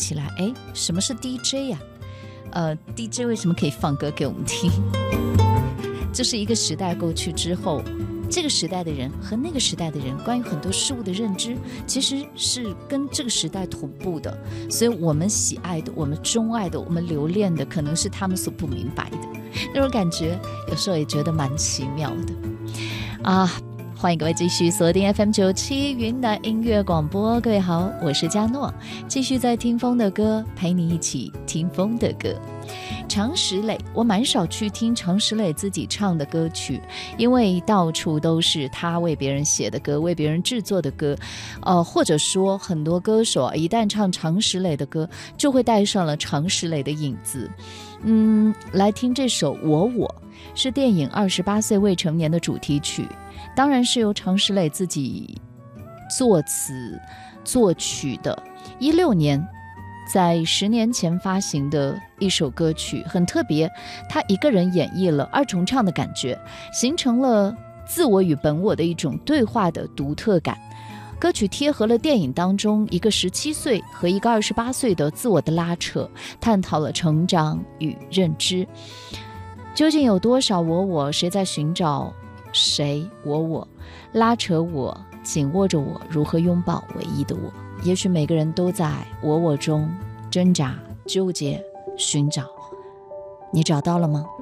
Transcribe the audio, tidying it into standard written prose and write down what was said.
起来，哎，什么是 DJ 呀？DJ 为什么可以放歌给我们听？这是一个时代过去之后，这个时代的人和那个时代的人关于很多事物的认知其实是跟这个时代同步的，所以我们喜爱的，我们钟爱的，我们留恋的可能是他们所不明白的，那种感觉有时候也觉得蛮奇妙的啊。欢迎各位继续锁定 FM97 云南音乐广播，各位好，我是佳诺，继续在听风的歌，陪你一起听风的歌。常石磊，我蛮少去听常石磊自己唱的歌曲，因为到处都是他为别人写的歌，为别人制作的歌，或者说很多歌手一旦唱常石磊的歌，就会带上了常石磊的影子。来听这首《我》，是电影《28岁未成年》的主题曲，当然是由常石磊自己作词作曲的。16年在10年前发行的一首歌曲，很特别，他一个人演绎了二重唱的感觉，形成了自我与本我的一种对话的独特感。歌曲贴合了电影当中一个17岁和一个28岁的自我的拉扯，探讨了成长与认知。究竟有多少我，谁在寻找谁？我拉扯我，紧握着我，如何拥抱唯一的我？也许每个人都在我中挣扎、纠结、寻找，你找到了吗？